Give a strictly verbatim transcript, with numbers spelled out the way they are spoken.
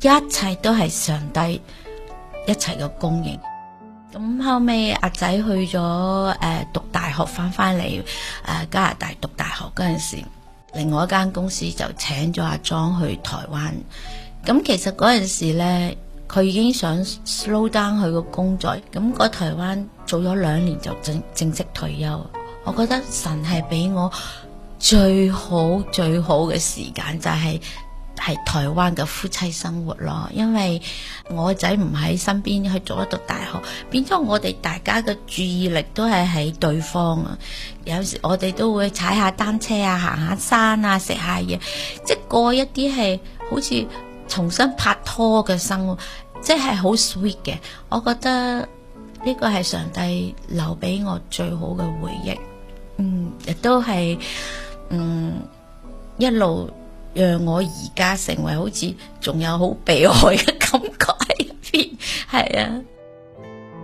一切都係上帝一切嘅供應。咁後尾阿仔去咗誒、呃、讀大學，翻翻嚟誒加拿大讀大學嗰陣時，另外一間公司就請咗阿莊去台灣。咁其實嗰陣時咧，佢已經想 slow down 佢個工作，咁嗰台灣做咗兩年就正正式退休。我覺得神係俾我最好最好嘅時間，就係、是。係台灣嘅夫妻生活咯，因為我仔唔喺身邊，去讀一讀大學，變咗我哋大家嘅注意力都係喺對方啊。有時我哋都會踩下單車啊，行下山啊，食下嘢，即係過一啲係好似重新拍拖嘅生活，即係好 sweet 嘅。我覺得呢個係上帝留俾我最好嘅回憶，嗯，亦都係嗯一路。讓我而家成為好似仲有好被愛嘅感覺喺入邊，係啊。